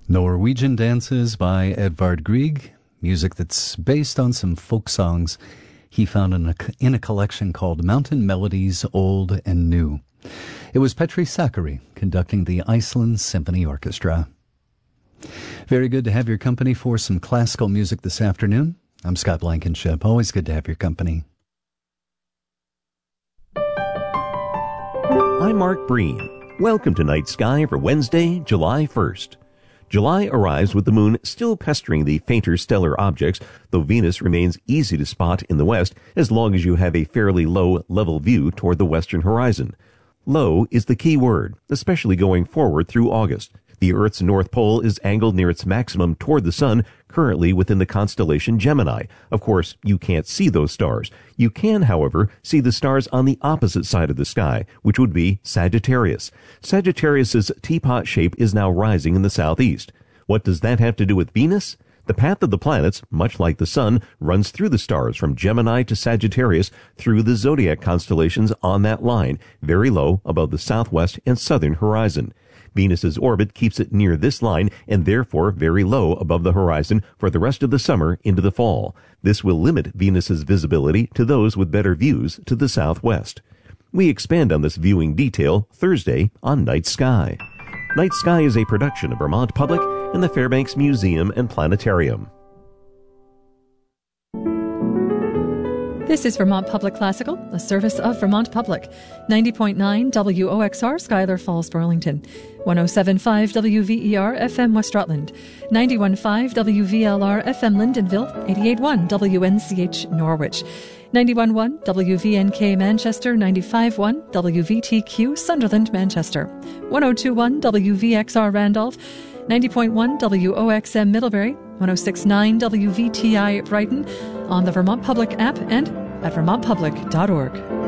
Norwegian Dances by Edvard Grieg, music that's based on some folk songs he found in a collection called Mountain Melodies, Old and New. It was Petri Sakari conducting the Iceland Symphony Orchestra. Very good to have your company for some classical music this afternoon. I'm Scott Blankenship. Always good to have your company. I'm Mark Breen. Welcome to Night Sky for Wednesday, July 1st. July arrives with the moon still pestering the fainter stellar objects, though Venus remains easy to spot in the west as long as you have a fairly low level view toward the western horizon. Low is the key word, especially going forward through August. The Earth's North Pole is angled near its maximum toward the Sun, currently within the constellation Gemini. Of course, you can't see those stars. You can, however, see the stars on the opposite side of the sky, which would be Sagittarius. Sagittarius's teapot shape is now rising in the southeast. What does that have to do with Venus? The path of the planets, much like the Sun, runs through the stars from Gemini to Sagittarius through the zodiac constellations on that line, very low above the southwest and southern horizon. Venus's orbit keeps it near this line and therefore very low above the horizon for the rest of the summer into the fall. This will limit Venus's visibility to those with better views to the southwest. We expand on this viewing detail Thursday on Night Sky. Night Sky is a production of Vermont Public and the Fairbanks Museum and Planetarium. This is Vermont Public Classical, a service of Vermont Public. 90.9 WOXR, Schuyler Falls, Burlington. 107.5 WVER, FM West Rutland. 91.5 WVLR, FM Lyndonville. 88.1 WNCH, Norwich. 91.1 WVNK, Manchester. 95.1 WVTQ, Sunderland, Manchester. 102.1 WVXR, Randolph. 90.1 WOXM, Middlebury. 106.9 WVTI, Brighton. On the Vermont Public app and at vermontpublic.org.